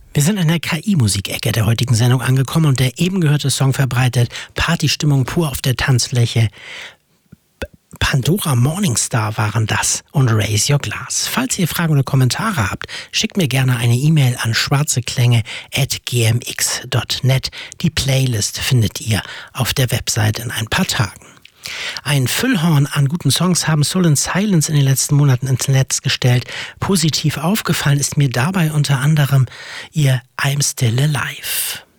Wir sind in der KI-Musikecke der heutigen Sendung angekommen und der eben gehörte Song verbreitet Partystimmung pur auf der Tanzfläche. Pandora Morningstar waren das und Raise Your Glass. Falls ihr Fragen oder Kommentare habt, schickt mir gerne eine E-Mail an schwarzeklänge@gmx.net. Die Playlist findet ihr auf der Website in ein paar Tagen. Ein Füllhorn an guten Songs haben Soul & Silence in den letzten Monaten ins Netz gestellt. Positiv aufgefallen ist mir dabei unter anderem ihr I'm Still Alive.